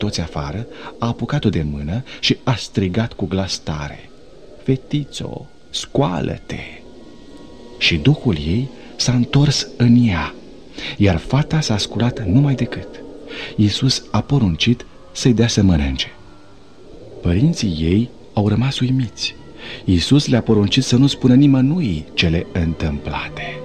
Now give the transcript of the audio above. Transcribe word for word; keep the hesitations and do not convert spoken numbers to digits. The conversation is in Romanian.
toți afară, a apucat-o de mână și a strigat cu glas tare: "Fetițo, scoală-te!" Și duhul ei s-a întors în ea, iar fata s-a sculat numai decât. Iisus a poruncit să-i dea să mănânce. Părinții ei au rămas uimiți. Iisus le-a poruncit să nu spună nimănui cele întâmplate.